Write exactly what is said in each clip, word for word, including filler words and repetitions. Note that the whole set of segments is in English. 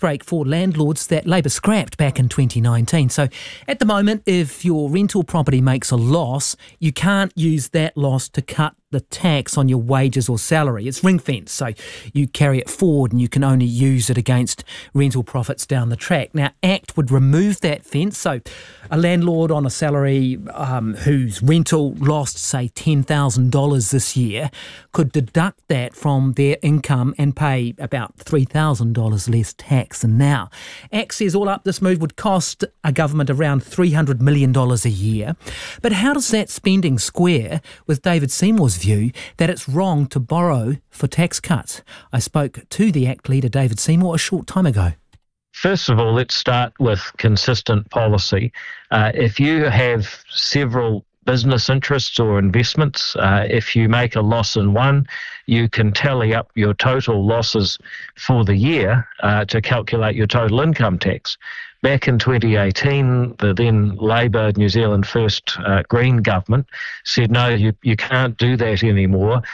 break for landlords that Labor scrapped back in twenty nineteen. So at the moment, if your rental property makes a loss, you can't use that loss to cut the tax on your wages or salary. It's ring-fenced, so you carry it forward and you can only use it against rental profits down the track. Now, Act would remove that fence, so a landlord on a salary um, whose rental lost, say, ten thousand dollars this year could deduct that from their income and pay about three thousand dollars less tax than now. Act says all up this move would cost a government around three hundred million dollars a year. But how does that spending square with David Seymour's view that it's wrong to borrow for tax cuts? I spoke to the Act leader, David Seymour, a short time ago. First of all, let's start with consistent policy. Uh, if you have several business interests or investments, uh, if you make a loss in one, you can tally up your total losses for the year uh, to calculate your total income tax. Back in twenty eighteen, the then Labor New Zealand First uh, Green government said, no, you, you can't do that anymore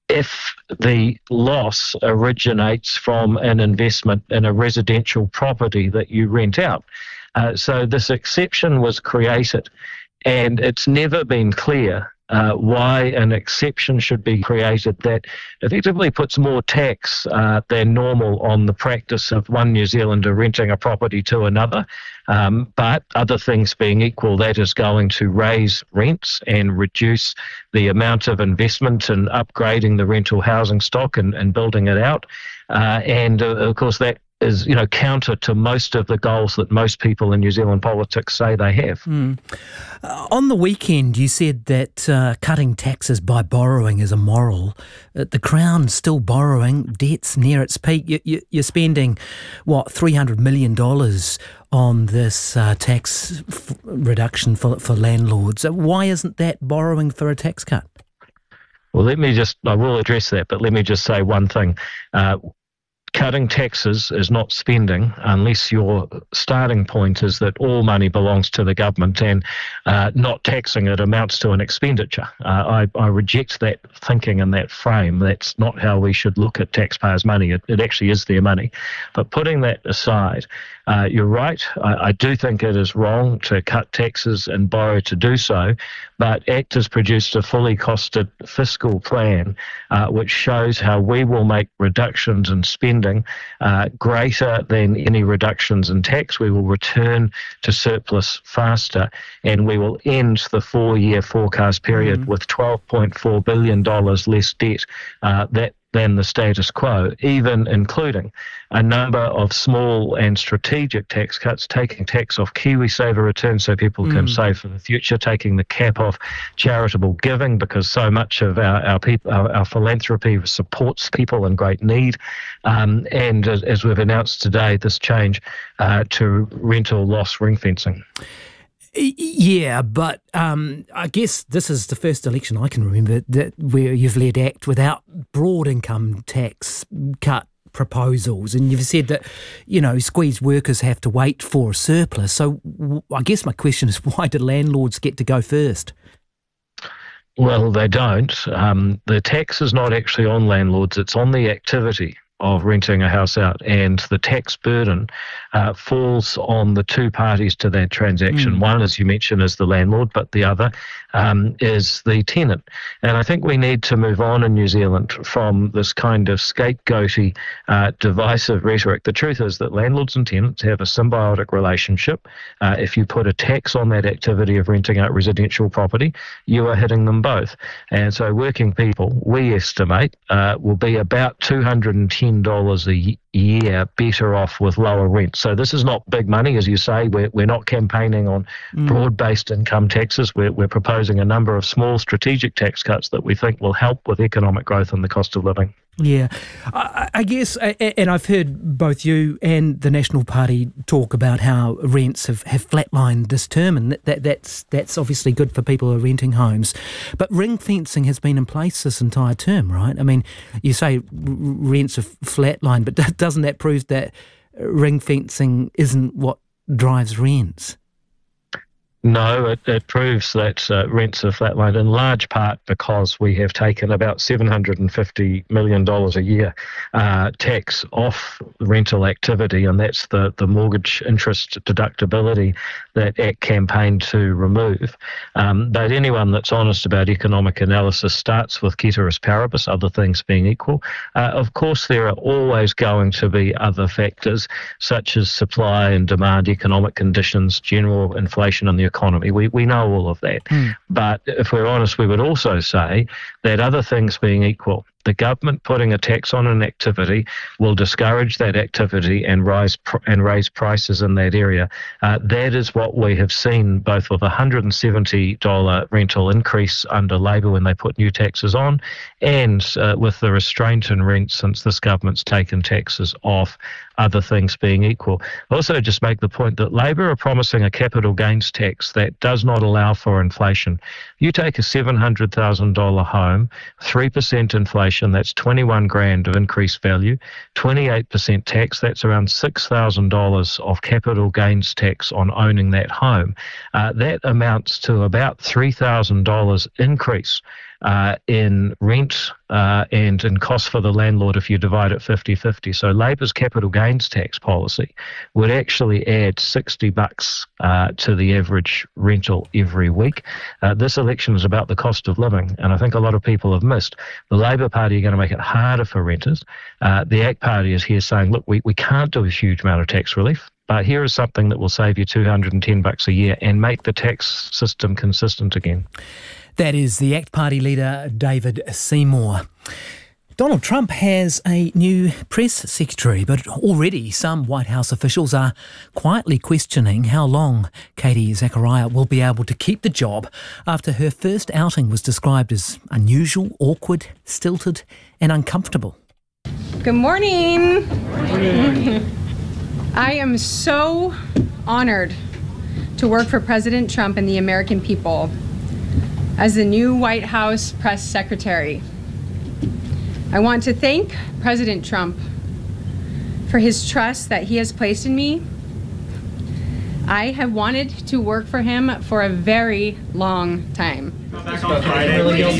if the loss originates from an investment in a residential property that you rent out. Uh, so this exception was created, and it's never been clear Uh, why an exception should be created that effectively puts more tax uh, than normal on the practice of one New Zealander renting a property to another. Um, but other things being equal, that is going to raise rents and reduce the amount of investment in upgrading the rental housing stock and, and building it out. Uh, and uh, of course, that is, you know, counter to most of the goals that most people in New Zealand politics say they have. Mm. Uh, on the weekend, you said that uh, cutting taxes by borrowing is immoral. Uh, the Crown's still borrowing, debt's near its peak. You, you, you're spending, what, three hundred million dollars on this uh, tax f- reduction for, for landlords. Uh, why isn't that borrowing for a tax cut? Well, let me just, I will address that, but let me just say one thing. Uh, Cutting taxes is not spending unless your starting point is that all money belongs to the government, and uh, not taxing it amounts to an expenditure. Uh, I, I reject that thinking and that frame. That's not how we should look at taxpayers' money. It, it actually is their money. But putting that aside, uh, you're right. I, I do think it is wrong to cut taxes and borrow to do so, but Act has produced a fully costed fiscal plan uh, which shows how we will make reductions in spending uh, greater than any reductions in tax. We will return to surplus faster, and we will end the four-year forecast period mm. with twelve point four billion dollars less debt uh, that than the status quo, even including a number of small and strategic tax cuts, taking tax off KiwiSaver returns so people mm. can save for the future, taking the cap off charitable giving because so much of our our, people, our, our philanthropy supports people in great need, um, and as, as we've announced today, this change uh, to rental loss ring fencing. Yeah, but um, I guess this is the first election I can remember that where you've led Act without broad income tax cut proposals, and you've said that, you know, squeezed workers have to wait for a surplus. So w- I guess my question is, why do landlords get to go first? Well, they don't. Um, the tax is not actually on landlords, it's on the activity of renting a house out, and the tax burden uh, falls on the two parties to that transaction. Mm. One, as you mentioned, is the landlord, but the other um, is the tenant. And I think we need to move on in New Zealand from this kind of scapegoaty, uh, divisive rhetoric. The truth is that landlords and tenants have a symbiotic relationship. Uh, if you put a tax on that activity of renting out residential property, you are hitting them both. And so working people, we estimate, uh, will be about two hundred ten dollars a year better off with lower rent. So this is not big money, as you say. We're, we're not campaigning on mm. broad-based income taxes. We're, we're proposing a number of small strategic tax cuts that we think will help with economic growth and the cost of living. Yeah, I, I guess, and I've heard both you and the National Party talk about how rents have, have flatlined this term, and that, that that's that's obviously good for people who are renting homes. But ring fencing has been in place this entire term, right? I mean, you say rents have flatlined, but doesn't that prove that ring fencing isn't what drives rents? No, it, it proves that uh, rents have flatlined in large part because we have taken about seven hundred fifty million dollars a year uh, tax off rental activity, and that's the, the mortgage interest deductibility that A C T campaigned to remove. Um, but anyone that's honest about economic analysis starts with ceteris paribus, other things being equal. Uh, of course, there are always going to be other factors, such as supply and demand, economic conditions, general inflation in the economy. We we know all of that. Mm. But if we're honest, we would also say that other things being equal, the government putting a tax on an activity will discourage that activity and rise pr- and raise prices in that area. Uh, that is what we have seen, both with a one hundred seventy dollars rental increase under Labor when they put new taxes on, and uh, with the restraint in rent since this government's taken taxes off, other things being equal. Also, just make the point that Labor are promising a capital gains tax that does not allow for inflation. You take a seven hundred thousand dollars home, three percent inflation, that's twenty-one grand of increased value, twenty-eight percent tax, that's around six thousand dollars of capital gains tax on owning that home. Uh, that amounts to about three thousand dollars increase Uh, in rent uh, and in cost for the landlord if you divide it fifty-fifty. So Labor's capital gains tax policy would actually add sixty bucks uh, to the average rental every week. Uh, this election is about the cost of living, and I think a lot of people have missed. The Labor Party are going to make it harder for renters. Uh, the A C T Party is here saying, look, we, we can't do a huge amount of tax relief, but here is something that will save you two hundred ten bucks a year and make the tax system consistent again. That is the A C T Party leader, David Seymour. Donald Trump has a new press secretary, but already some White House officials are quietly questioning how long Katie Zachariah will be able to keep the job after her first outing was described as unusual, awkward, stilted and uncomfortable. Good morning. Good morning. I am so honored to work for President Trump and the American people as the new White House press secretary. I want to thank President Trump for his trust that he has placed in me. I have wanted to work for him for a very long time. Back on Friday.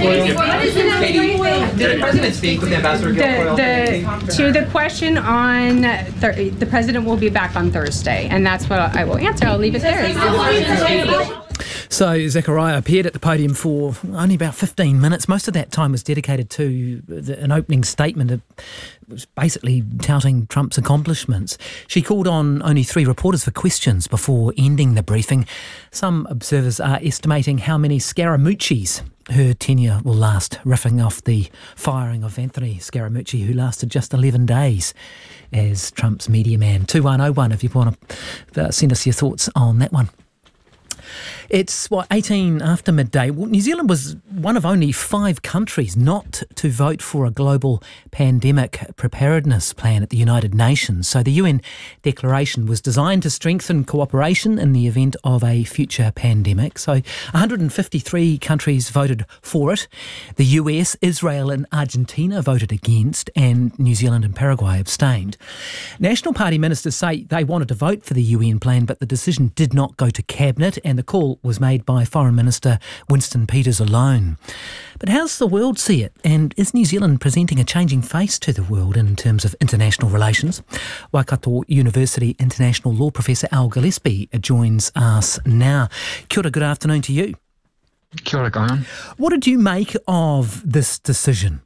Did the president speak with Ambassador Guilfoyle? The, the, to the question on thir- the president will be back on Thursday, and that's what I will answer. I'll leave it there. So Zachariah appeared at the podium for only about fifteen minutes. Most of that time was dedicated to the, an opening statement that was basically touting Trump's accomplishments. She called on only three reporters for questions before ending the briefing. Some observers are estimating how many Scaramucci's her tenure will last, riffing off the firing of Anthony Scaramucci, who lasted just eleven days as Trump's media man. two one oh one if you want to send us your thoughts on that one. It's, what, eighteen after midday. Well, New Zealand was one of only five countries not to vote for a global pandemic preparedness plan at the United Nations. So the U N declaration was designed to strengthen cooperation in the event of a future pandemic. So one hundred fifty-three countries voted for it. The U S, Israel and Argentina voted against, and New Zealand and Paraguay abstained. National Party ministers say they wanted to vote for the U N plan, but the decision did not go to Cabinet, and the call was made by Foreign Minister Winston Peters alone. But how does the world see it? And is New Zealand presenting a changing face to the world in terms of international relations? Waikato University International Law Professor Al Gillespie joins us now. Kia ora, good afternoon to you. Kia ora, Guyon. What did you make of this decision?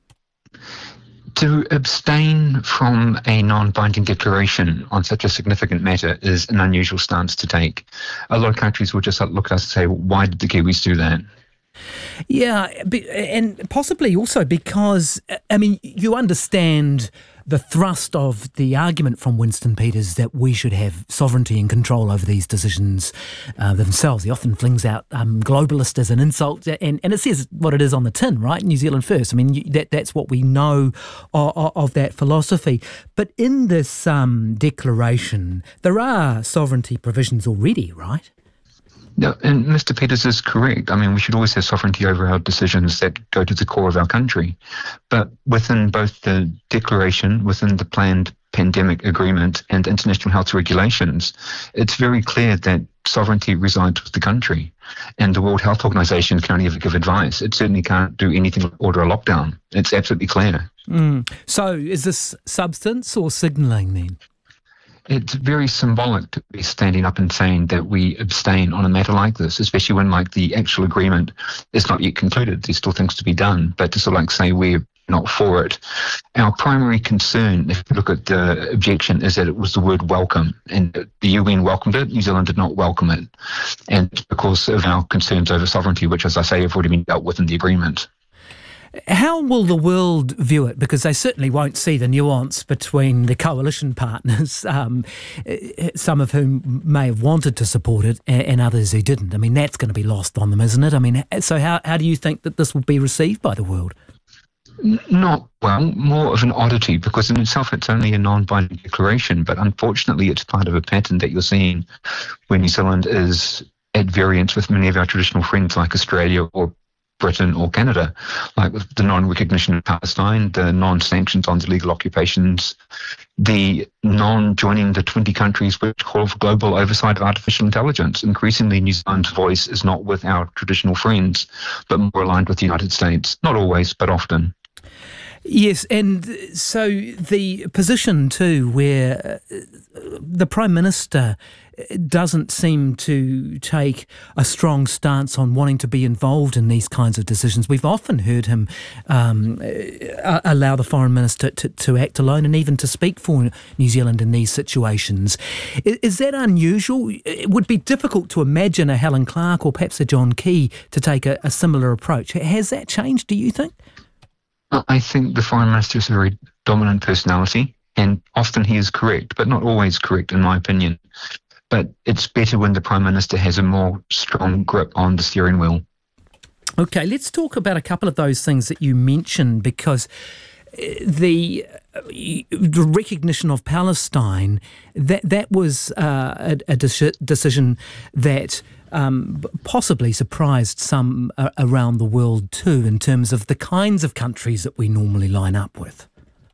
To abstain from a non-binding declaration on such a significant matter is an unusual stance to take. A lot of countries will just look at us and say, why did the Kiwis do that? Yeah, and possibly also because, I mean, you understand the thrust of the argument from Winston Peters that we should have sovereignty and control over these decisions uh, themselves. He often flings out um, globalist as an insult, and, and it says what it is on the tin, right? New Zealand first. I mean, you, that that's what we know of, of that philosophy. But in this um, declaration, there are sovereignty provisions already, right? No, and Mister Peters is correct. I mean, we should always have sovereignty over our decisions that go to the core of our country. But within both the declaration, within the planned pandemic agreement and international health regulations, it's very clear that sovereignty resides with the country. And the World Health Organization can only ever give advice. It certainly can't do anything like order a lockdown. It's absolutely clear. Mm. So is this substance or signalling then? It's very symbolic to be standing up and saying that we abstain on a matter like this, especially when like the actual agreement is not yet concluded. There's still things to be done, but to sort of like say we're not for it. Our primary concern, if you look at the objection, is that it was the word welcome, and the U N welcomed it, New Zealand did not welcome it, and because of our concerns over sovereignty, which, as I say, have already been dealt with in the agreement. How will the world view it? Because they certainly won't see the nuance between the coalition partners, um, some of whom may have wanted to support it and others who didn't. I mean, that's going to be lost on them, isn't it? I mean, so how, how do you think that this will be received by the world? Not well, more of an oddity, because in itself it's only a non-binding declaration, but unfortunately it's part of a pattern that you're seeing where New Zealand is at variance with many of our traditional friends like Australia or Britain or Canada, like with the non-recognition of Palestine, the non-sanctions on illegal occupations, the non-joining the twenty countries which call for global oversight of artificial intelligence. Increasingly, New Zealand's voice is not with our traditional friends, but more aligned with the United States. Not always, but often. Yes, and so the position too where the Prime Minister doesn't seem to take a strong stance on wanting to be involved in these kinds of decisions. We've often heard him um, allow the Foreign Minister to, to act alone and even to speak for New Zealand in these situations. Is, is that unusual? It would be difficult to imagine a Helen Clark or perhaps a John Key to take a, a similar approach. Has that changed, do you think? I think the Foreign Minister is a very dominant personality, and often he is correct, but not always correct in my opinion. But it's better when the Prime Minister has a more strong grip on the steering wheel. Okay, let's talk about a couple of those things that you mentioned, because the, the recognition of Palestine, that, that was uh, a, a de- decision that Um, possibly surprised some uh, around the world too, in terms of the kinds of countries that we normally line up with.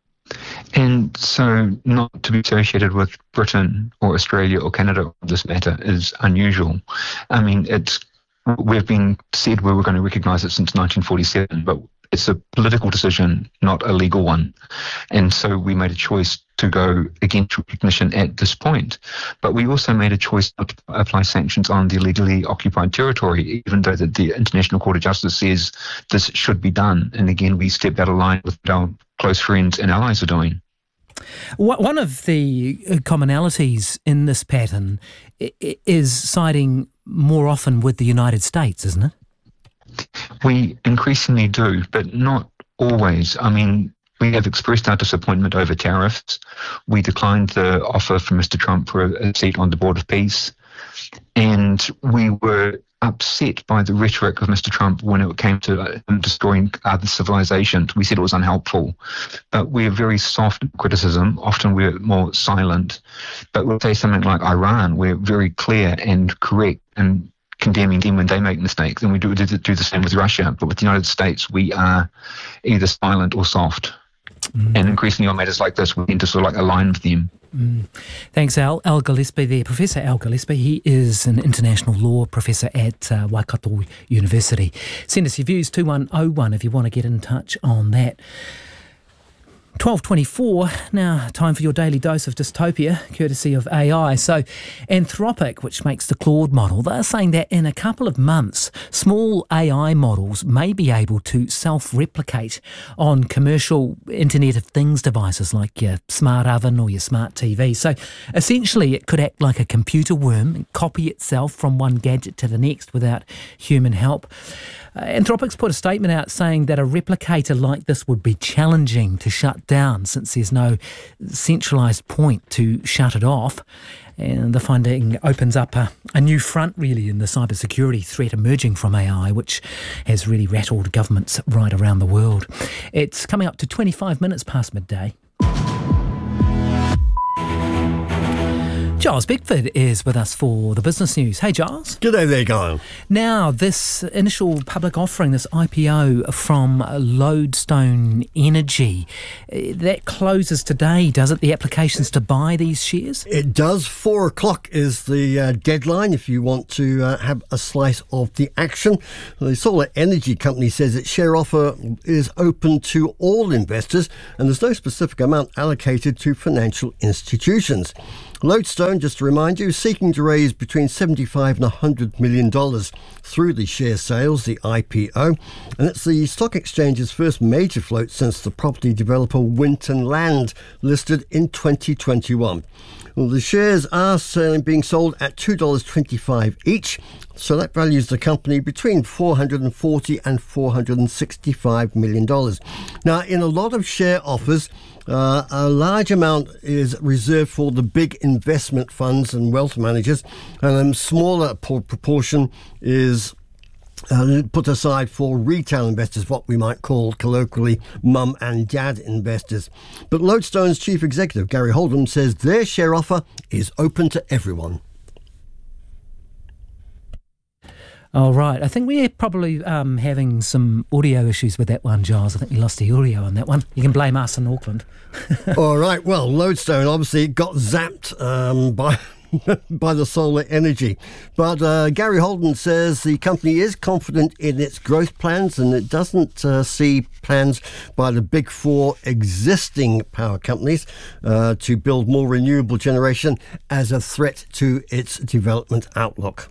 And so not to be associated with Britain or Australia or Canada on this matter is unusual. I mean, it's we've been said we were going to recognise it since nineteen forty-seven, but it's a political decision, not a legal one. And so we made a choice to go against recognition at this point. But we also made a choice not to apply sanctions on the illegally occupied territory, even though that the International Court of Justice says this should be done. And again, we stepped out of line with what our close friends and allies are doing. One of the commonalities in this pattern is siding more often with the United States, isn't it? We increasingly do, but not always. I mean, we have expressed our disappointment over tariffs. We declined the offer from Mister Trump for a seat on the Board of Peace. And we were upset by the rhetoric of Mister Trump when it came to uh, destroying other civilizations. We said it was unhelpful. But we're very soft in criticism. Often we're more silent. But we'll say something like Iran, we're very clear and correct and condemning them when they make mistakes, and we do, do the same with Russia. But with the United States, we are either silent or soft. Mm. And increasingly on matters like this, we need to sort of like align with them. Mm. Thanks, Al. Al Gillespie there. Professor Al Gillespie, he is an international law professor at uh, Waikato University. Send us your views, two one oh one, if you want to get in touch on that. twelve twenty-four, now time for your daily dose of dystopia, courtesy of A I. So Anthropic, which makes the Claude model, they're saying that in a couple of months, small A I models may be able to self-replicate on commercial Internet of Things devices like your smart oven or your smart T V. So essentially it could act like a computer worm and copy itself from one gadget to the next without human help. Uh, Anthropic's put a statement out saying that a replicator like this would be challenging to shut down since there's no centralised point to shut it off. And the finding opens up a, a new front, really, in the cybersecurity threat emerging from A I, which has really rattled governments right around the world. It's coming up to twenty-five minutes past midday. Giles Beckford is with us for the business news. Hey, Giles. G'day there, Guy. Now, this initial public offering, this I P O from Lodestone Energy, that closes today, does it? The applications to buy these shares? It does. Four o'clock is the uh, deadline if you want to uh, have a slice of the action. The solar energy company says its share offer is open to all investors and there's no specific amount allocated to financial institutions. Lodestone, just to remind you, is seeking to raise between seventy-five and one hundred million dollars through the share sales, the I P O, and it's the stock exchange's first major float since the property developer Winton Land listed in twenty twenty-one. Well, the shares are being sold at two dollars twenty-five each, so that values the company between four hundred forty and four hundred sixty-five million dollars. Now, in a lot of share offers, Uh, a large amount is reserved for the big investment funds and wealth managers, and a smaller proportion is uh, put aside for retail investors, what we might call colloquially mum and dad investors. But Lodestone's chief executive, Gary Holden, says their share offer is open to everyone. All right. I think we're probably um, having some audio issues with that one, Giles. I think we lost the audio on that one. You can blame us in Auckland. All right. Well, Lodestone obviously got zapped um, by by the solar energy. But uh, Gary Holden says the company is confident in its growth plans and it doesn't uh, see plans by the big four existing power companies uh, to build more renewable generation as a threat to its development outlook.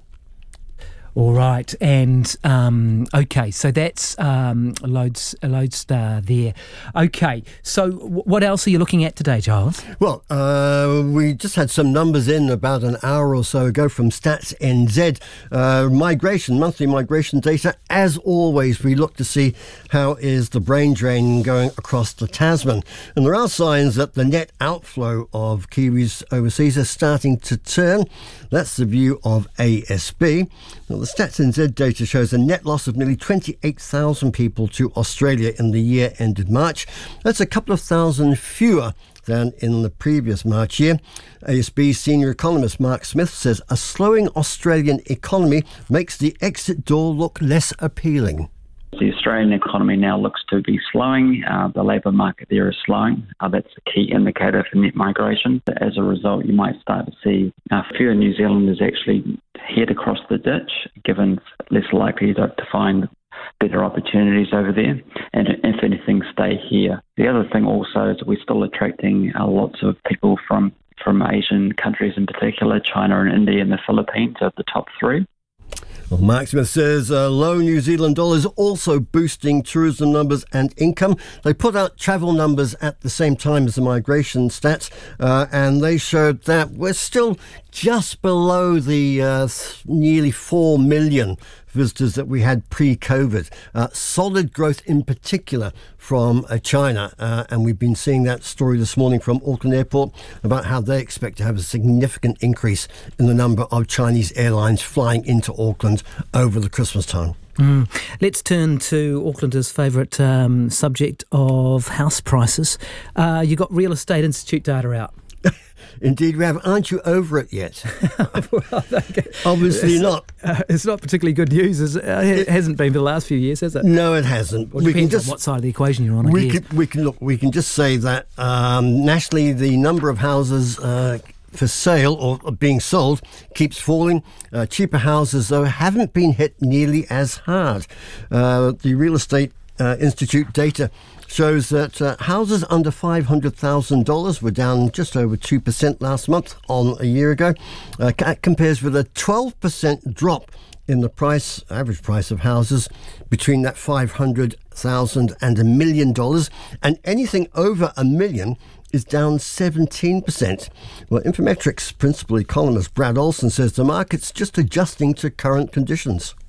All right, and um, okay, so that's um, Loads, Lodestar there. Okay, so w- what else are you looking at today, Giles? Well, uh, we just had some numbers in about an hour or so ago from Stats N Z. Uh, migration, monthly migration data. As always, we look to see how is the brain drain going across the Tasman. And there are signs that the net outflow of Kiwis overseas is starting to turn. That's the view of A S B. Now, the Stats N Z data shows a net loss of nearly twenty-eight thousand people to Australia in the year ended March. That's a couple of thousand fewer than in the previous March year. A S B senior economist Mark Smith says a slowing Australian economy makes the exit door look less appealing. The Australian economy now looks to be slowing. Uh, the labour market there is slowing. Uh, that's a key indicator for net migration. As a result, you might start to see uh, fewer New Zealanders actually head across the ditch, given less likely to, to find better opportunities over there, and if anything, stay here. The other thing also is we're still attracting uh, lots of people from, from Asian countries in particular. China and India and the Philippines are the top three. Well, Mark Smith says uh, low New Zealand dollars also boosting tourism numbers and income. They put out travel numbers at the same time as the migration stats, uh, and they showed that we're still just below the uh, nearly four million visitors that we had pre-COVID. Uh, solid growth in particular from uh, China, uh, and we've been seeing that story this morning from Auckland Airport about how they expect to have a significant increase in the number of Chinese airlines flying into Auckland over the Christmas time. Mm. Let's turn to Aucklanders' favourite um, subject of house prices. Uh, you got Real Estate Institute data out. Indeed we have. Aren't you over it yet? Well, obviously it's, not. Uh, it's not particularly good news. Is it? Uh, it hasn't been for the last few years, has it? No, it hasn't. Well, it depends just, on what side of the equation you're on. We can, we can look. We can just say that um, nationally, the number of houses uh, for sale or being sold keeps falling. Uh, cheaper houses, though, haven't been hit nearly as hard. Uh, the Real Estate uh, Institute data shows that uh, houses under five hundred thousand dollars were down just over two percent last month on a year ago. Uh, that compares with a twelve percent drop in the price, average price of houses between that five hundred thousand dollars and a million dollars, and anything over a million is down seventeen percent. Well, Infometrics principal economist Brad Olson says the market's just adjusting to current conditions.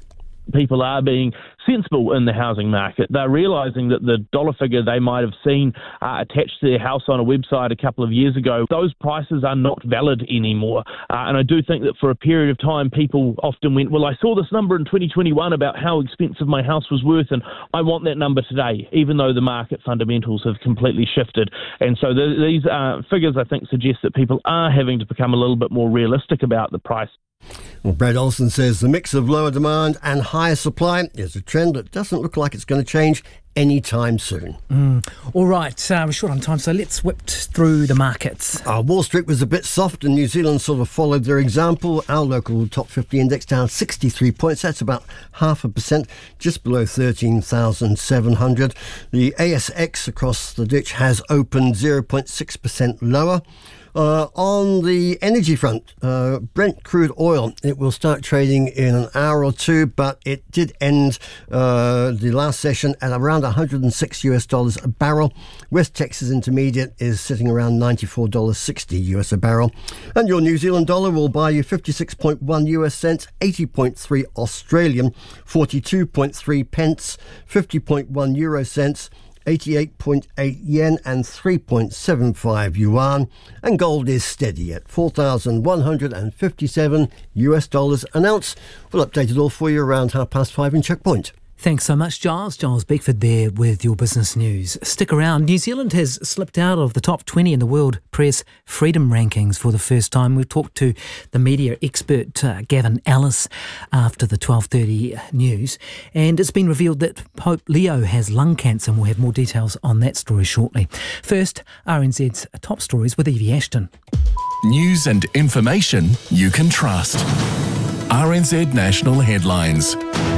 people are being sensible in the housing market. They're realising that the dollar figure they might have seen uh, attached to their house on a website a couple of years ago, those prices are not valid anymore. Uh, and I do think that for a period of time, people often went, well, I saw this number in twenty twenty-one about how expensive my house was worth, and I want that number today, even though the market fundamentals have completely shifted. And so the, these uh, figures, I think, suggest that people are having to become a little bit more realistic about the price. Well, Brad Olsen says the mix of lower demand and higher supply is a trend that doesn't look like it's going to change anytime soon. Mm. All right, uh, we're short on time, so let's whip through the markets. Uh, Wall Street was a bit soft and New Zealand sort of followed their example. Our local top fifty index down sixty-three points. That's about half a percent, just below thirteen thousand seven hundred. The A S X across the ditch has opened zero point six percent lower. Uh, on the energy front, uh, Brent crude oil, it will start trading in an hour or two, but it did end uh, the last session at around one hundred six US dollars a barrel. West Texas Intermediate is sitting around ninety-four dollars sixty US a barrel. And your New Zealand dollar will buy you fifty-six point one US cents, eighty point three Australian, forty-two point three pence, fifty point one euro cents, eighty-eight point eight yen and three point seven five yuan. And gold is steady at four thousand one hundred fifty-seven US dollars an ounce. We'll update it all for you around half past five in Checkpoint. Thanks so much, Giles. Giles Beckford there with your business news. Stick around. New Zealand has slipped out of the top twenty in the World Press Freedom Rankings for the first time. We've talked to the media expert uh, Gavin Ellis after the twelve thirty news, and it's been revealed that Pope Leo has lung cancer, and we'll have more details on that story shortly. First, R N Z's top stories with Evie Ashton. News and information you can trust. R N Z National Headlines.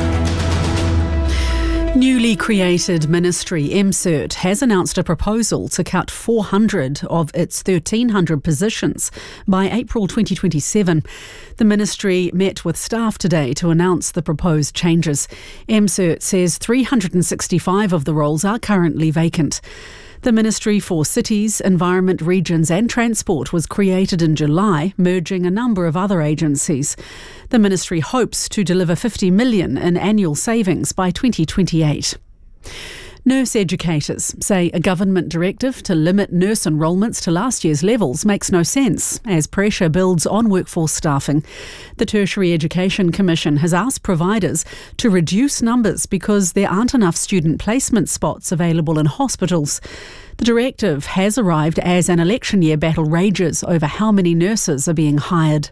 Newly created ministry, M C E R T, has announced a proposal to cut four hundred of its thirteen hundred positions by April twenty twenty-seven. The ministry met with staff today to announce the proposed changes. M C E R T says three hundred sixty-five of the roles are currently vacant. The Ministry for Cities, Environment, Regions and Transport was created in July, merging a number of other agencies. The ministry hopes to deliver fifty million dollars in annual savings by twenty twenty-eight. Nurse educators say a government directive to limit nurse enrolments to last year's levels makes no sense as pressure builds on workforce staffing. The Tertiary Education Commission has asked providers to reduce numbers because there aren't enough student placement spots available in hospitals. The directive has arrived as an election year battle rages over how many nurses are being hired.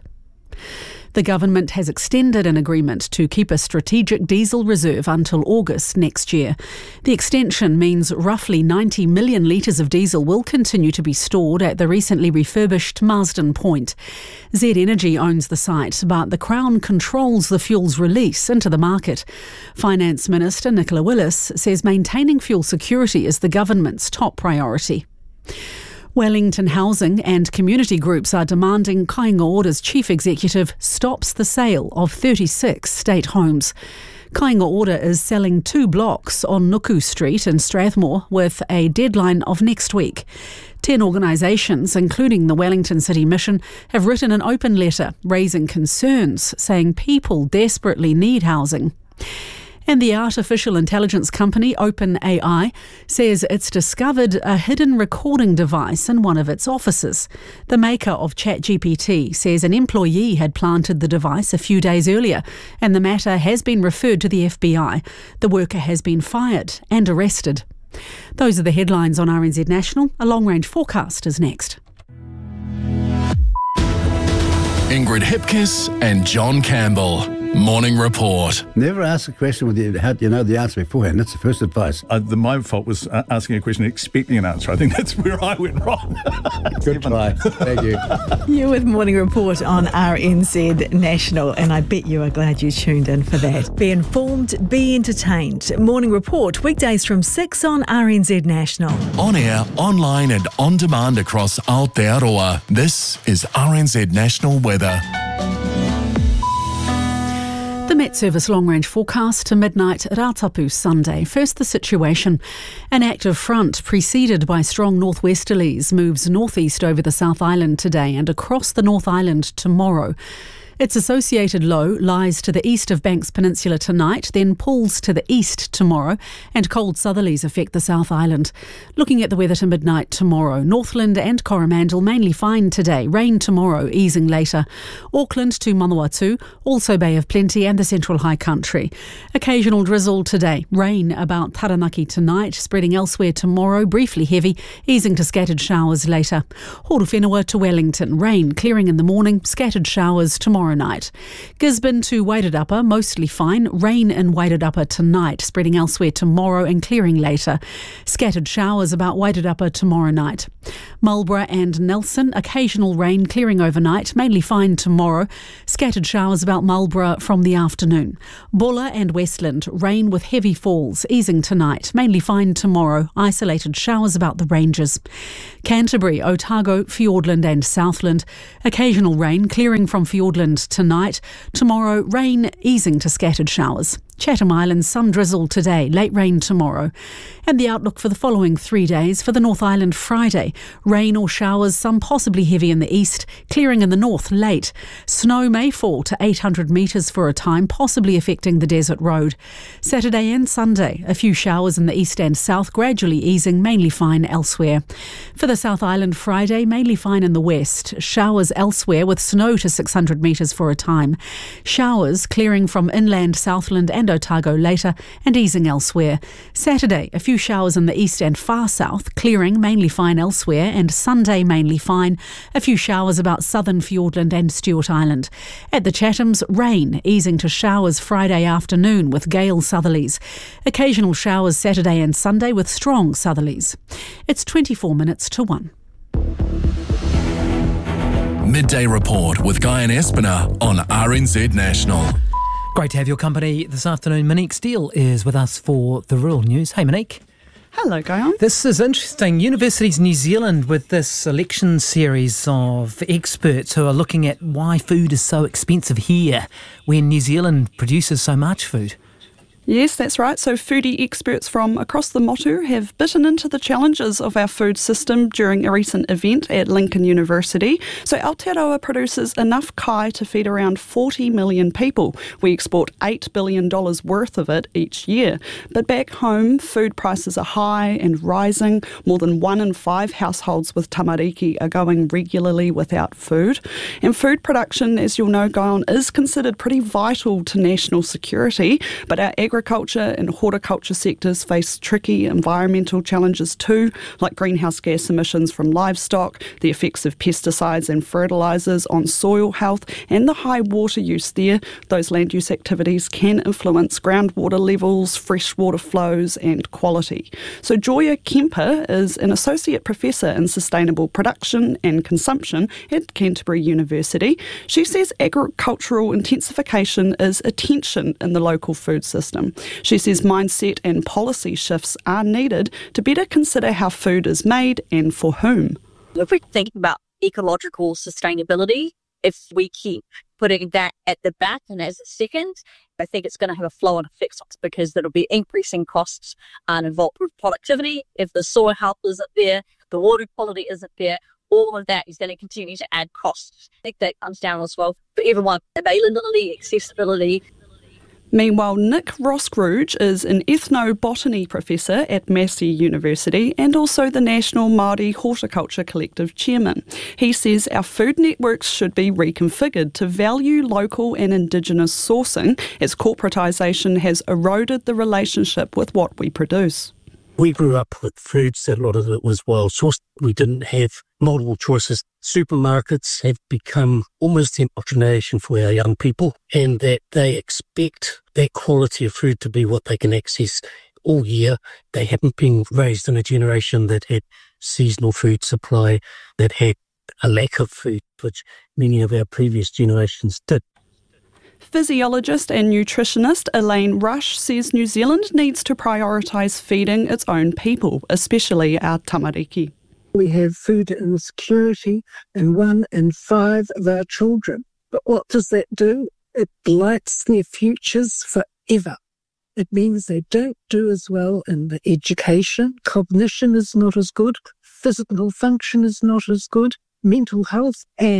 The government has extended an agreement to keep a strategic diesel reserve until August next year. The extension means roughly ninety million litres of diesel will continue to be stored at the recently refurbished Marsden Point. Z Energy owns the site, but the Crown controls the fuel's release into the market. Finance Minister Nicola Willis says maintaining fuel security is the government's top priority. Wellington Housing and community groups are demanding Kāinga Ora's chief executive stops the sale of thirty-six state homes. Kāinga Ora is selling two blocks on Nuku Street in Strathmore with a deadline of next week. Ten organisations, including the Wellington City Mission, have written an open letter raising concerns, saying people desperately need housing. And the artificial intelligence company OpenAI says it's discovered a hidden recording device in one of its offices. The maker of ChatGPT says an employee had planted the device a few days earlier, and the matter has been referred to the F B I. The worker has been fired and arrested. Those are the headlines on R N Z National. A long-range forecast is next. Ingrid Hipkiss and John Campbell. Morning Report. Never ask a question with you, how do you know the answer beforehand? That's the first advice. Uh, the, my fault was uh, asking a question and expecting an answer. I think that's where I went wrong. Good try. Thank you. You're with Morning Report on R N Z National, and I bet you are glad you tuned in for that. Be informed, be entertained. Morning Report, weekdays from six on R N Z National. On air, online and on demand across Aotearoa. This is R N Z National Weather. The Met Service long-range forecast to midnight at Atapu Sunday. First, the situation. An active front preceded by strong northwesterlies moves northeast over the South Island today and across the North Island tomorrow. Its associated low lies to the east of Banks Peninsula tonight, then pulls to the east tomorrow, and cold southerlies affect the South Island. Looking at the weather to midnight tomorrow, Northland and Coromandel mainly fine today, rain tomorrow, easing later. Auckland to Manawatu, also Bay of Plenty and the Central High Country. Occasional drizzle today, rain about Taranaki tonight, spreading elsewhere tomorrow, briefly heavy, easing to scattered showers later. Horowhenua to Wellington, rain clearing in the morning, scattered showers tomorrow night. Gisborne to Wairarapa, mostly fine, rain in Wairarapa tonight, spreading elsewhere tomorrow and clearing later. Scattered showers about Wairarapa tomorrow night. Marlborough and Nelson, occasional rain clearing overnight, mainly fine tomorrow. Scattered showers about Marlborough from the afternoon. Bulla and Westland, rain with heavy falls, easing tonight, mainly fine tomorrow. Isolated showers about the ranges. Canterbury, Otago, Fiordland and Southland, occasional rain clearing from Fiordland tonight. Tomorrow, rain easing to scattered showers. Chatham Islands, some drizzle today, late rain tomorrow. And the outlook for the following three days: for the North Island Friday, rain or showers, some possibly heavy in the east, clearing in the north late. Snow may fall to eight hundred metres for a time, possibly affecting the desert road. Saturday and Sunday, a few showers in the east and south, gradually easing, mainly fine elsewhere. For the South Island Friday, mainly fine in the west, showers elsewhere with snow to six hundred metres for a time. Showers clearing from inland Southland and Otago later and easing elsewhere. Saturday, a few showers in the east and far south, clearing, mainly fine elsewhere, and Sunday mainly fine. A few showers about southern Fiordland and Stewart Island. At the Chathams, rain, easing to showers Friday afternoon with gale southerlies. Occasional showers Saturday and Sunday with strong southerlies. It's twenty-four minutes to one. Midday Report with Guy and Espiner on R N Z National. Great to have your company this afternoon. Monique Steele is with us for the Rural News. Hey, Monique. Hello, Guyon. This is interesting. Universities New Zealand with this selection series of experts who are looking at why food is so expensive here when New Zealand produces so much food. Yes, that's right. So foodie experts from across the motu have bitten into the challenges of our food system during a recent event at Lincoln University. So Aotearoa produces enough kai to feed around forty million people. We export eight billion dollars worth of it each year. But back home, food prices are high and rising. More than one in five households with tamariki are going regularly without food. And food production, as you'll know, Guyon, is considered pretty vital to national security. But our agriculture Agriculture and horticulture sectors face tricky environmental challenges too, like greenhouse gas emissions from livestock, the effects of pesticides and fertilisers on soil health, and the high water use there. Those land use activities can influence groundwater levels, freshwater flows and quality. So Joya Kemper is an Associate Professor in Sustainable Production and Consumption at Canterbury University. She says agricultural intensification is a tension in the local food system. She says mindset and policy shifts are needed to better consider how food is made and for whom. If we're thinking about ecological sustainability, if we keep putting that at the back and as a second, I think it's going to have a flow-on effect because there'll be increasing costs and involved with productivity. If the soil health isn't there, the water quality isn't there, all of that is going to continue to add costs. I think that comes down as well for everyone. Availability, accessibility. Meanwhile, Nick Roscrouge is an ethnobotany professor at Massey University and also the National Māori Horticulture Collective chairman. He says our food networks should be reconfigured to value local and Indigenous sourcing as corporatisation has eroded the relationship with what we produce. We grew up with foods that a lot of it was wild sourced. We didn't have multiple choices. Supermarkets have become almost indoctrination for our young people, and that they expect that quality of food to be what they can access all year. They haven't been raised in a generation that had seasonal food supply, that had a lack of food, which many of our previous generations did. Physiologist and nutritionist Elaine Rush says New Zealand needs to prioritise feeding its own people, especially our tamariki. We have food insecurity in one in five of our children. But what does that do? It blights their futures forever. It means they don't do as well in the education. Cognition is not as good. Physical function is not as good. Mental health, and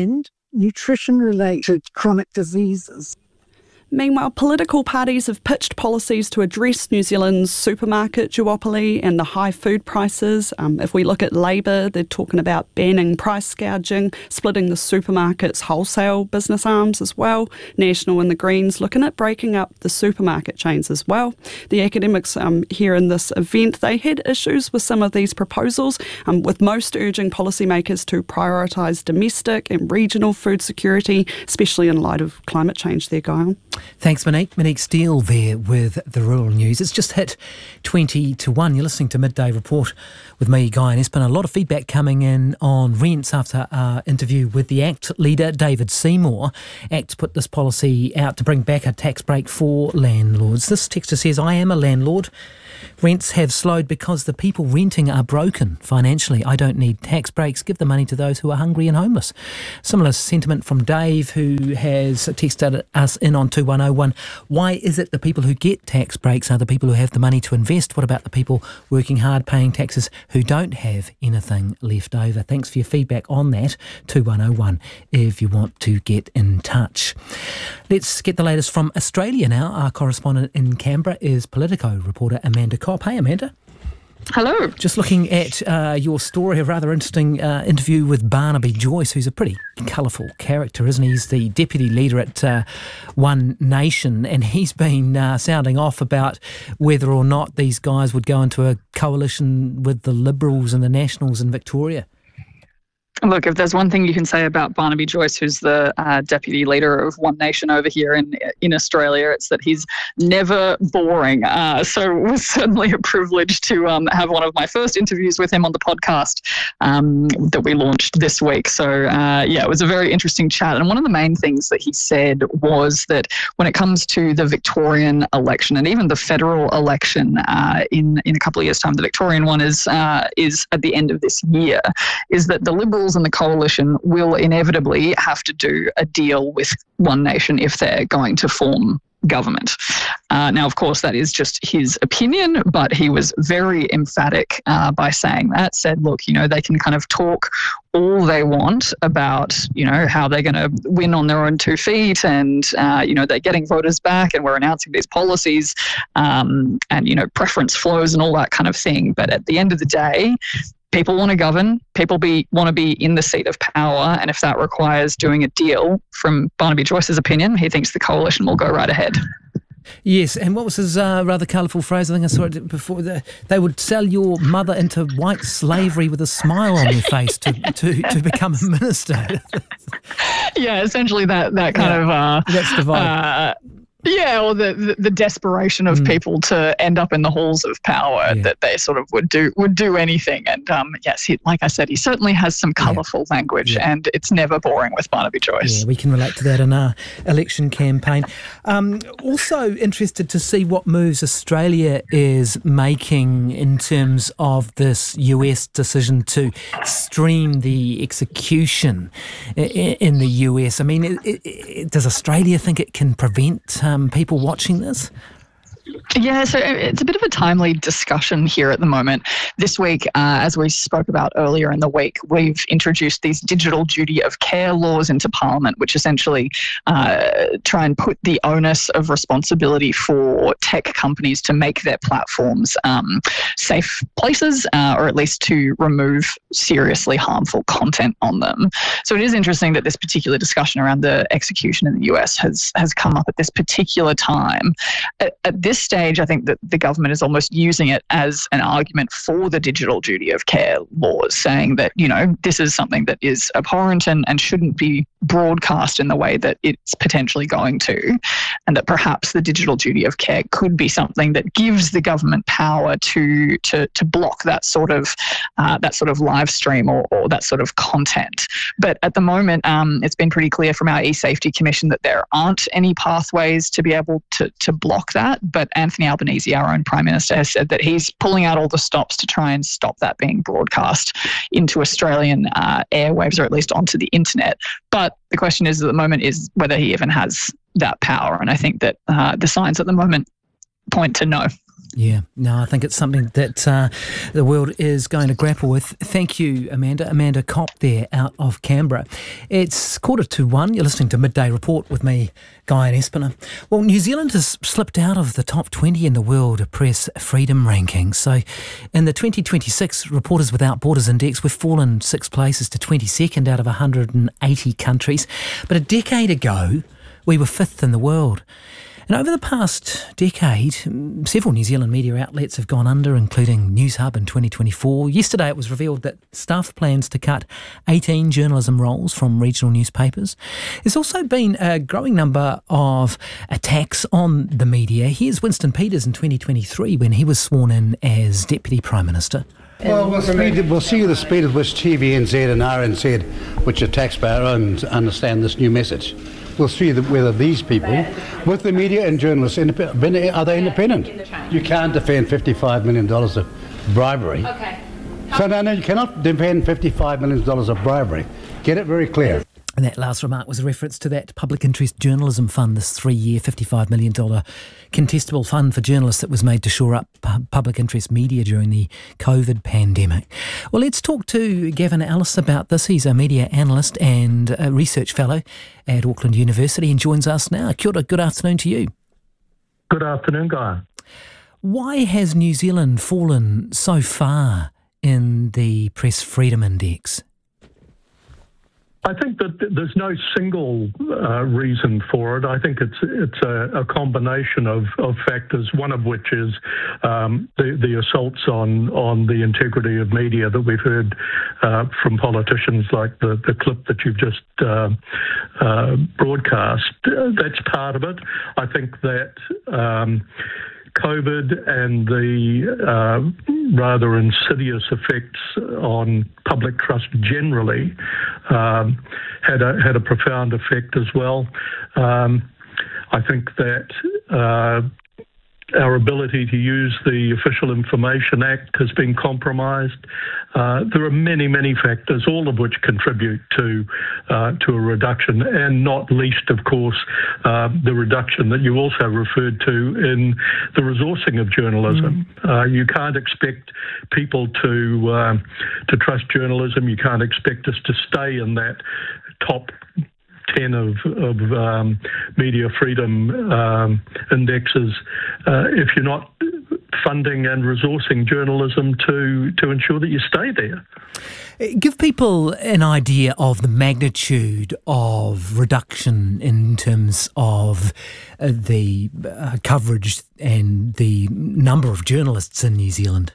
nutrition-related chronic diseases. Meanwhile, political parties have pitched policies to address New Zealand's supermarket duopoly and the high food prices. Um, if we look at Labour, they're talking about banning price gouging, splitting the supermarket's wholesale business arms as well. National and the Greens looking at breaking up the supermarket chains as well. The academics um, here in this event, they had issues with some of these proposals, um, with most urging policymakers to prioritise domestic and regional food security, especially in light of climate change there, Guyon. Thanks, Monique. Monique Steele there with the rural news. It's just hit twenty to one. You're listening to Midday Report with me, Guy, and there's been a lot of feedback coming in on rents after our interview with the ACT leader, David Seymour. ACT put this policy out to bring back a tax break for landlords. This texter says, I am a landlord. Rents have slowed because the people renting are broken financially. I don't need tax breaks. Give the money to those who are hungry and homeless. Similar sentiment from Dave, who has texted us in on two one oh one. Why is it the people who get tax breaks are the people who have the money to invest? What about the people working hard, paying taxes, who don't have anything left over? Thanks for your feedback on that. two one oh one if you want to get in touch. Let's get the latest from Australia now. Our correspondent in Canberra is Politico reporter Amanda Cobb. Hey, Amanda. Hello. Just looking at uh, your story, a rather interesting uh, interview with Barnaby Joyce, who's a pretty colourful character, isn't he? He's the deputy leader at uh, One Nation, and he's been uh, sounding off about whether or not these guys would go into a coalition with the Liberals and the Nationals in Victoria. Look, if there's one thing you can say about Barnaby Joyce, who's the uh, deputy leader of One Nation over here in in Australia, it's that he's never boring. Uh, so it was certainly a privilege to um, have one of my first interviews with him on the podcast um, that we launched this week. So, uh, yeah, it was a very interesting chat. And one of the main things that he said was that when it comes to the Victorian election and even the federal election uh, in, in a couple of years' time, the Victorian one is, uh, is at the end of this year, is that the Liberals and the coalition will inevitably have to do a deal with One Nation if they're going to form government. Uh, now, of course, that is just his opinion, but he was very emphatic uh, by saying that, said, look, you know, they can kind of talk all they want about, you know, how they're going to win on their own two feet and, uh, you know, they're getting voters back and we're announcing these policies um, and, you know, preference flows and all that kind of thing. But at the end of the day, people want to govern, people be want to be in the seat of power, and if that requires doing a deal, from Barnaby Joyce's opinion, he thinks the coalition will go right ahead. Yes, and what was his uh, rather colourful phrase? I think I saw it before. The, they would sell your mother into white slavery with a smile on your face to, to, to become a minister. Yeah, essentially that, that kind yeah, of... Uh, that's the vibe. Uh, Yeah, or the, the, the desperation of mm. people to end up in the halls of power, yeah. that they sort of would do would do anything. And um, yes, he, like I said, he certainly has some colourful yeah. language, yeah. and it's never boring with Barnaby Joyce. Yeah, we can relate to that in our election campaign. Um, also interested to see what moves Australia is making in terms of this U S decision to stream the execution in the U S. I mean, it, it, does Australia think it can prevent Um, people watching this? Yeah, so it's a bit of a timely discussion here at the moment. This week, uh, as we spoke about earlier in the week, we've introduced these digital duty of care laws into Parliament, which essentially uh, try and put the onus of responsibility for tech companies to make their platforms um, safe places, uh, or at least to remove seriously harmful content on them. So it is interesting that this particular discussion around the execution in the U S has, has come up at this particular time. At, at this stage, I think that the government is almost using it as an argument for the digital duty of care laws, saying that, you know, this is something that is abhorrent and, and shouldn't be broadcast in the way that it's potentially going to, and that perhaps the digital duty of care could be something that gives the government power to to to block that sort of uh, that sort of live stream or, or that sort of content. But at the moment, um, it's been pretty clear from our eSafety Commission that there aren't any pathways to be able to to block that. But Anthony Albanese, our own Prime Minister, has said that he's pulling out all the stops to try and stop that being broadcast into Australian uh, airwaves, or at least onto the internet. But the question is at the moment is whether he even has that power. And I think that uh, the signs at the moment point to no. Yeah, no, I think it's something that uh, the world is going to grapple with. Thank you, Amanda. Amanda Kopp there out of Canberra. It's quarter to one. You're listening to Midday Report with me, Guy and Espiner. Well, New Zealand has slipped out of the top twenty in the World Press Freedom Rankings. So in the twenty twenty-six Reporters Without Borders Index, we've fallen six places to twenty-second out of one hundred eighty countries. But a decade ago, we were fifth in the world. And over the past decade, several New Zealand media outlets have gone under, including Newshub in twenty twenty-four. Yesterday it was revealed that Stuff plans to cut eighteen journalism roles from regional newspapers. There's also been a growing number of attacks on the media. Here's Winston Peters in twenty twenty-three when he was sworn in as Deputy Prime Minister. Well, we'll, speed, we'll see the speed at which T V N Z and R N Z, which are taxpayer-owned, understand this new message. We'll see that whether these people, with the media and journalists, indep- are they independent? You can't defend fifty-five million dollars of bribery. Okay. So no, no, you cannot defend fifty-five million dollars of bribery. Get it very clear. And that last remark was a reference to that Public Interest Journalism Fund, this three-year, fifty-five million dollars contestable fund for journalists that was made to shore up public interest media during the COVID pandemic. Well, let's talk to Gavin Ellis about this. He's a media analyst and a research fellow at Auckland University and joins us now. Kia ora, good afternoon to you. Good afternoon, Guy. Why has New Zealand fallen so far in the Press Freedom Index? I think that there's no single uh, reason for it. I think it's it's a, a combination of, of factors, one of which is um, the, the assaults on, on the integrity of media that we've heard uh, from politicians, like the, the clip that you've just uh, uh, broadcast. Uh, that's part of it. I think that Um, COVID and the uh, rather insidious effects on public trust generally um, had a had a profound effect as well. Um, I think that uh, our ability to use the Official Information Act has been compromised. Uh, there are many, many factors, all of which contribute to uh, to a reduction, and not least, of course, uh, the reduction that you also referred to in the resourcing of journalism. Mm. Uh, you can't expect people to uh, to trust journalism. You can't expect us to stay in that top ten of, of um, media freedom um, indexes uh, if you're not funding and resourcing journalism to, to ensure that you stay there. Give people an idea of the magnitude of reduction in terms of uh, the uh, coverage and the number of journalists in New Zealand.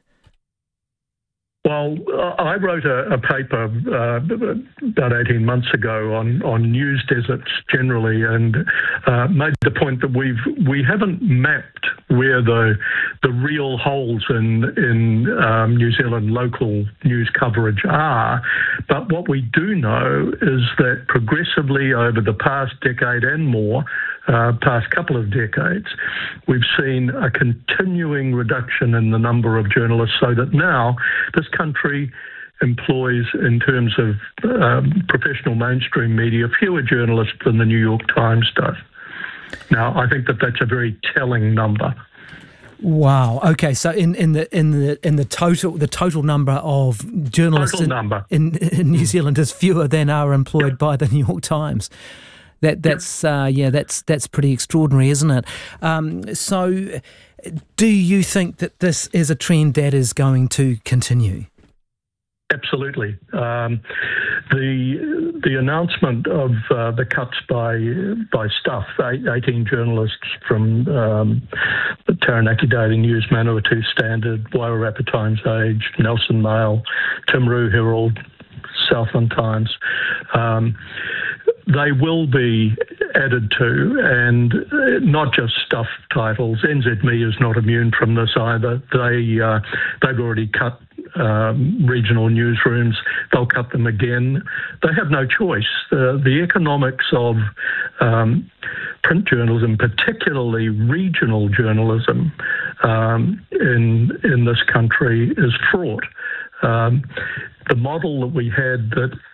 Well, I wrote a, a paper uh, about eighteen months ago on, on news deserts generally, and uh, made the point that we've we haven't mapped where the the real holes in in um, New Zealand local news coverage are. But what we do know is that progressively over the past decade and more, uh, past couple of decades, we've seen a continuing reduction in the number of journalists, so that now this country employs, in terms of um, professional mainstream media, fewer journalists than the New York Times does. Now, I think that that's a very telling number. Wow. Okay. So in, in the in the in the total the total number of journalists total in, number. in in New Zealand is fewer than are employed yep. by the New York Times. That that's yep. uh, yeah that's that's pretty extraordinary, isn't it? Um, so, do you think that this is a trend that is going to continue? Absolutely. Um, the the announcement of uh, the cuts by by Stuff, eighteen journalists from um, the Taranaki Daily News, Manawatu Standard, Wairarapa Times Age, Nelson Mail, Timaru Herald, Southland Times, um, they will be added to, and not just Stuff titles. N Z M E is not immune from this either. They uh, they've already cut Um, regional newsrooms. They'll cut them again. They have no choice. Uh, the economics of um, print journalism, particularly regional journalism um, in in this country, is fraught. Um, the model that we had that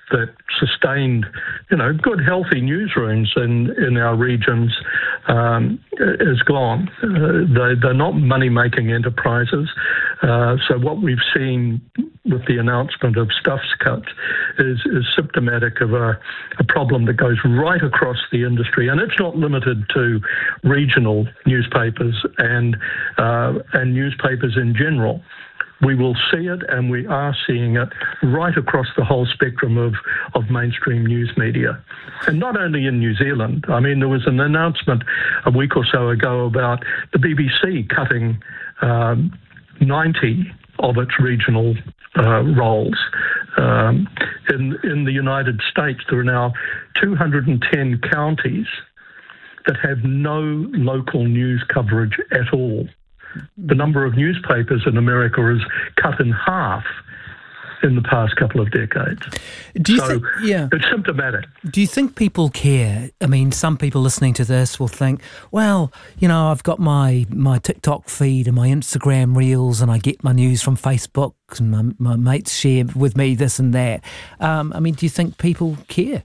that sustained, you know, good, healthy newsrooms in, in our regions um, is gone. Uh, they, they're not money-making enterprises. Uh, so what we've seen with the announcement of Stuff's cuts is, is symptomatic of a, a problem that goes right across the industry. And it's not limited to regional newspapers and uh, and newspapers in general. We will see it, and we are seeing it right across the whole spectrum of, of mainstream news media. And not only in New Zealand. I mean, there was an announcement a week or so ago about the B B C cutting um, ninety of its regional uh, roles. Um, in, in the United States, there are now two hundred ten counties that have no local news coverage at all. The number of newspapers in America is cut in half in the past couple of decades. Do you so think, yeah. it's symptomatic. Do you think people care? I mean, some people listening to this will think, well, you know, I've got my, my TikTok feed and my Instagram reels and I get my news from Facebook and my, my mates share with me this and that. Um, I mean, do you think people care?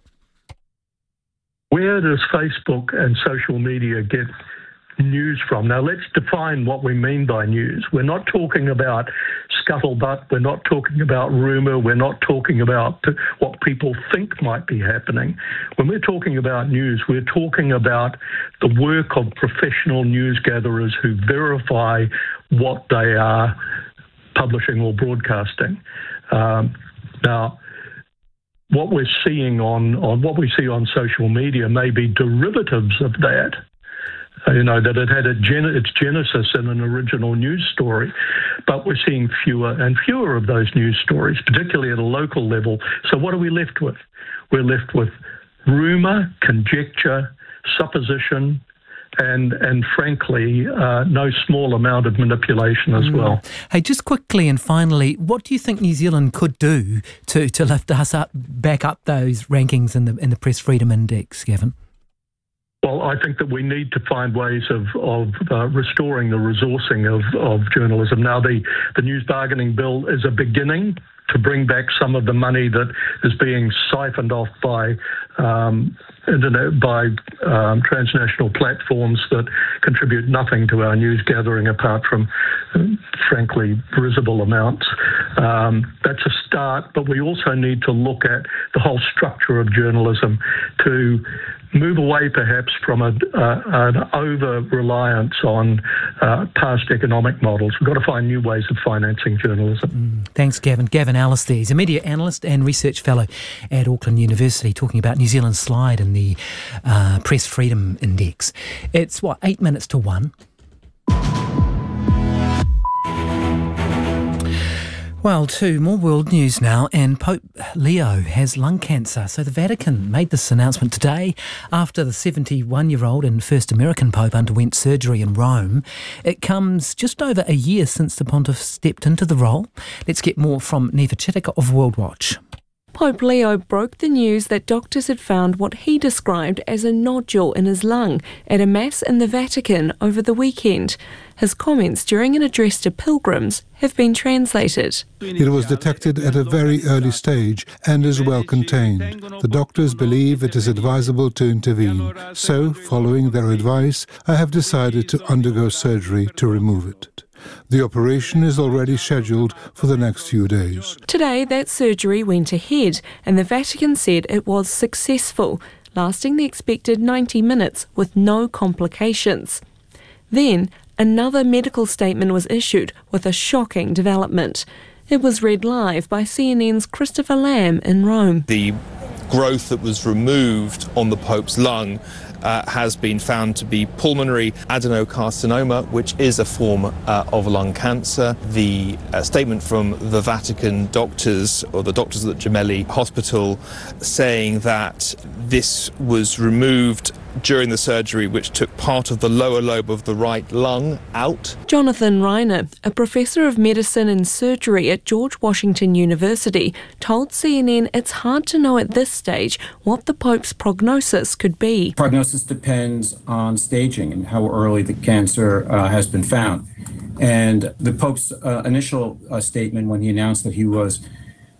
Where does Facebook and social media get news from? Now, let's define what we mean by news. We're not talking about scuttlebutt. We're not talking about rumour. We're not talking about what people think might be happening. When we're talking about news, we're talking about the work of professional news gatherers who verify what they are publishing or broadcasting. Um, now, what we're seeing on, on what we see on social media may be derivatives of that. You know, that it had a gen- its genesis in an original news story. But we're seeing fewer and fewer of those news stories, particularly at a local level. So what are we left with? We're left with rumour, conjecture, supposition, and, and frankly, uh, no small amount of manipulation as mm. well. Hey, just quickly and finally, what do you think New Zealand could do to, to lift us up, back up those rankings in the in the Press Freedom Index, Gavin? Well, I think that we need to find ways of, of uh, restoring the resourcing of, of journalism. Now, the, the news bargaining bill is a beginning to bring back some of the money that is being siphoned off by um, internet, by um, transnational platforms that contribute nothing to our news gathering apart from, uh, frankly, risible amounts. Um, that's a start, but we also need to look at the whole structure of journalism to move away perhaps from a, uh, an over-reliance on uh, past economic models. We've got to find new ways of financing journalism. Mm, thanks, Gavin. Gavin Alistair is a media analyst and research fellow at Auckland University, talking about New Zealand's slide in the uh, Press Freedom Index. It's, what, eight minutes to one? Well, to more world news now, and Pope Leo has lung cancer. So the Vatican made this announcement today after the seventy-one-year-old and first American Pope underwent surgery in Rome. It comes just over a year since the Pontiff stepped into the role. Let's get more from Neva Chittick of World Watch. Pope Leo broke the news that doctors had found what he described as a nodule in his lung at a mass in the Vatican over the weekend. His comments during an address to pilgrims have been translated. It was detected at a very early stage and is well contained. The doctors believe it is advisable to intervene. So, following their advice, I have decided to undergo surgery to remove it. The operation is already scheduled for the next few days. Today, that surgery went ahead, and the Vatican said it was successful, lasting the expected ninety minutes with no complications. Then, another medical statement was issued with a shocking development. It was read live by C N N's Christopher Lamb in Rome. The growth that was removed on the Pope's lung uh, has been found to be pulmonary adenocarcinoma, which is a form uh, of lung cancer. The uh, statement from the Vatican doctors, or the doctors at Gemelli Hospital, saying that this was removed during the surgery, which took part of the lower lobe of the right lung out. Jonathan Reiner, a professor of medicine and surgery at George Washington University, told C N N it's hard to know at this stage what the Pope's prognosis could be. Prognosis depends on staging and how early the cancer uh, has been found. And the Pope's uh, initial uh, statement when he announced that he was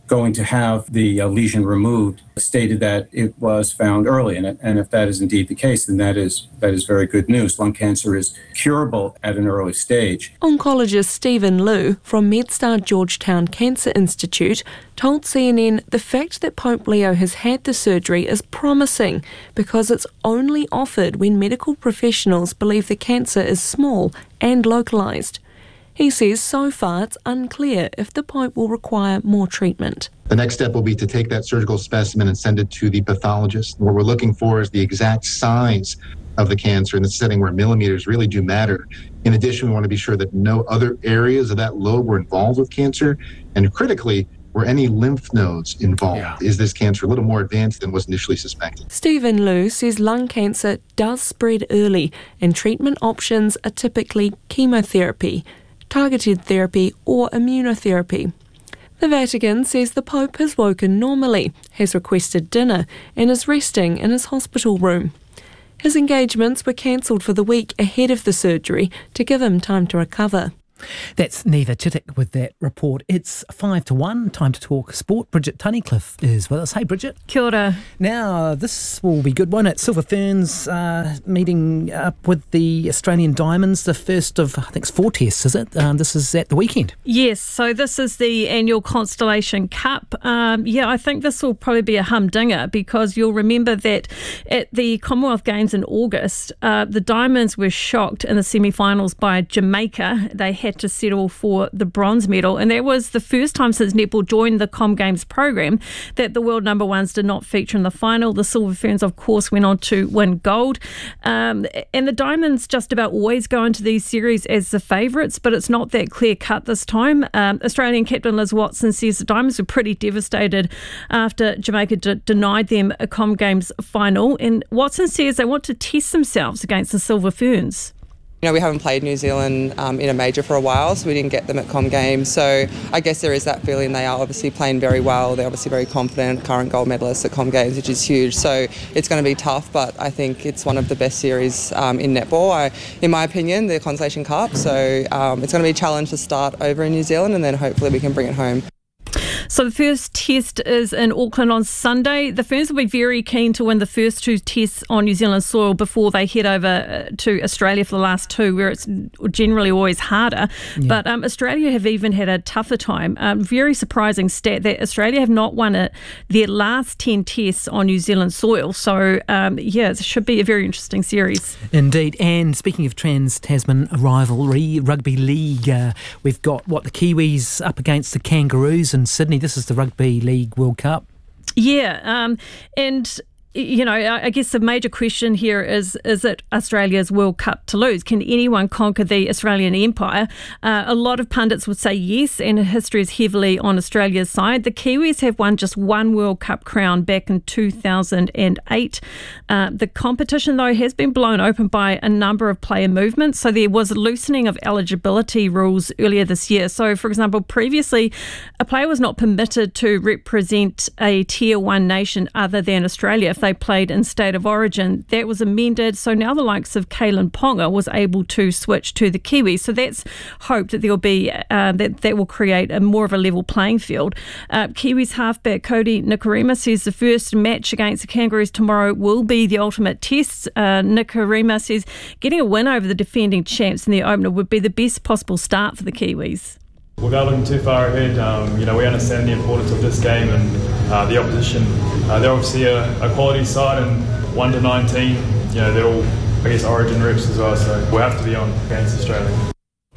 going to have the uh, lesion removed, stated that it was found early. And, and if that is indeed the case, then that is that is very good news. Lung cancer is curable at an early stage. Oncologist Stephen Liu from MedStar Georgetown Cancer Institute told C N N the fact that Pope Leo has had the surgery is promising because it's only offered when medical professionals believe the cancer is small and localised. He says so far it's unclear if the Pope will require more treatment. The next step will be to take that surgical specimen and send it to the pathologist. What we're looking for is the exact size of the cancer in the setting where millimeters really do matter. In addition, we want to be sure that no other areas of that lobe were involved with cancer, and critically, were any lymph nodes involved? Yeah. Is this cancer a little more advanced than was initially suspected? Stephen Liu says lung cancer does spread early and treatment options are typically chemotherapy, targeted therapy or immunotherapy. The Vatican says the Pope has woken normally, has requested dinner and is resting in his hospital room. His engagements were cancelled for the week ahead of the surgery to give him time to recover. That's Neva Chittick with that report. It's five to one. Time to talk sport. Bridget Tunnicliffe is with us. Hey, Bridget. Kia ora. Now, this will be good, won't it? Silver Ferns uh, meeting up with the Australian Diamonds, the first of, I think it's four tests, is it? Um, this is at the weekend. Yes, so this is the annual Constellation Cup. Um, yeah, I think this will probably be a humdinger because you'll remember that at the Commonwealth Games in August, uh, the Diamonds were shocked in the semi-finals by Jamaica. They had to settle for the bronze medal, and that was the first time since netball joined the Com Games program that the world number ones did not feature in the final. The Silver Ferns, of course, went on to win gold, um, and the Diamonds just about always go into these series as the favourites, but it's not that clear cut this time. Um, Australian captain Liz Watson says the Diamonds were pretty devastated after Jamaica d- denied them a Com Games final, and Watson says they want to test themselves against the Silver Ferns. You know, we haven't played New Zealand um, in a major for a while, so we didn't get them at Com Games. So I guess there is that feeling. They are obviously playing very well. They're obviously very confident, current gold medalists at Com Games, which is huge. So it's going to be tough, but I think it's one of the best series um, in netball, I, in my opinion, the Constellation Cup. So um, it's going to be a challenge to start over in New Zealand, and then hopefully we can bring it home. So the first test is in Auckland on Sunday. The Ferns will be very keen to win the first two tests on New Zealand soil before they head over to Australia for the last two, where it's generally always harder. Yeah. But um, Australia have even had a tougher time. Um, very surprising stat that Australia have not won it, their last ten tests on New Zealand soil. So, um, yeah, it should be a very interesting series. Indeed. And speaking of Trans-Tasman rivalry, Rugby League, uh, we've got, what, the Kiwis up against the Kangaroos in Sydney. This is the Rugby League World Cup. Yeah, um, and you know, I guess the major question here is, is it Australia's World Cup to lose? Can anyone conquer the Australian empire? Uh, a lot of pundits would say yes, and history is heavily on Australia's side. The Kiwis have won just one World Cup crown back in two thousand eight. Uh, the competition, though, has been blown open by a number of player movements. So there was a loosening of eligibility rules earlier this year. So, for example, previously, a player was not permitted to represent a tier one nation other than Australia if they played in state of origin. That was amended, so now the likes of Kalen Ponga was able to switch to the Kiwis. So that's hoped that there will be uh, that that will create a more of a level playing field. Uh, Kiwis halfback Cody Nikorima says the first match against the Kangaroos tomorrow will be the ultimate test. Uh, Nikorima says getting a win over the defending champs in the opener would be the best possible start for the Kiwis. Without looking too far ahead, um, you know, we understand the importance of this game and uh, the opposition. Uh, they're obviously a, a quality side, and one to nineteen, you know, they're all, I guess, origin reps as well, so we'll have to be on against Australia.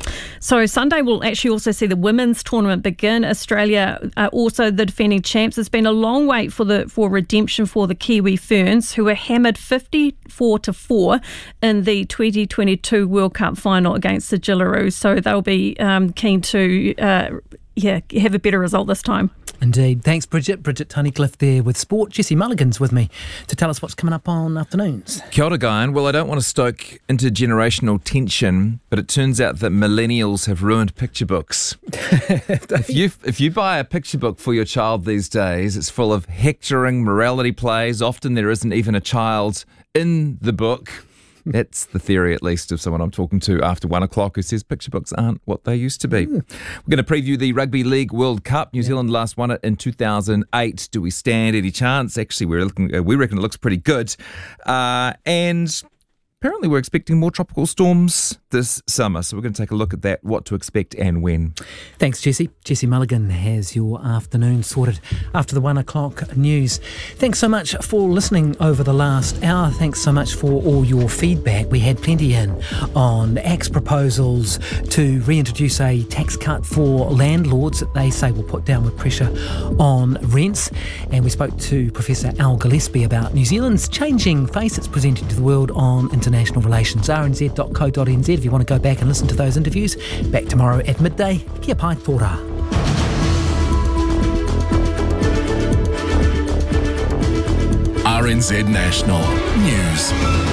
So Sunday will actually also see the women's tournament begin. Australia, uh, also the defending champs. It's been a long wait for the for redemption for the Kiwi Ferns, who were hammered fifty-four to four in the twenty twenty-two World Cup final against the Jillaroos. So they'll be um, keen to uh, yeah have a better result this time. Indeed. Thanks, Bridget. Bridget Tunnicliffe there with sport. Jesse Mulligan's with me to tell us what's coming up on afternoons. Kia ora, Guyan. Well, I don't want to stoke intergenerational tension, but it turns out that millennials have ruined picture books. if you if you buy a picture book for your child these days, it's full of hectoring morality plays. Often there isn't even a child in the book. That's the theory, at least, of someone I'm talking to after one o'clock who says picture books aren't what they used to be. Mm. We're going to preview the Rugby League World Cup. New yeah. Zealand last won it in two thousand eight. Do we stand any chance? Actually, we're looking, uh, we reckon it looks pretty good. Uh, and apparently we're expecting more tropical storms this summer. So we're going to take a look at that, what to expect and when. Thanks, Jesse. Jesse Mulligan has your afternoon sorted after the one o'clock news. Thanks so much for listening over the last hour. Thanks so much for all your feedback. We had plenty in on Act's proposals to reintroduce a tax cut for landlords that they say will put downward pressure on rents. And we spoke to Professor Al Gillespie about New Zealand's changing face it's presenting to the world on international relations. r n z dot co dot n z if you want to go back and listen to those interviews. Back tomorrow at midday. Kia pai tōra. R N Z National News.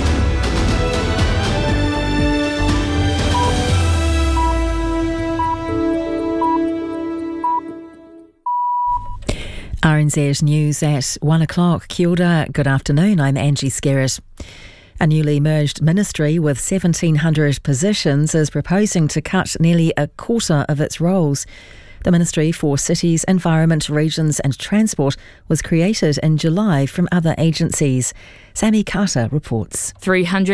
R N Z News at one o'clock. Kia ora, good afternoon. I'm Angie Skerritt. A newly merged ministry with seventeen hundred positions is proposing to cut nearly a quarter of its roles. The Ministry for Cities, Environment, Regions and Transport was created in July from other agencies. Sammy Carter reports. three hundred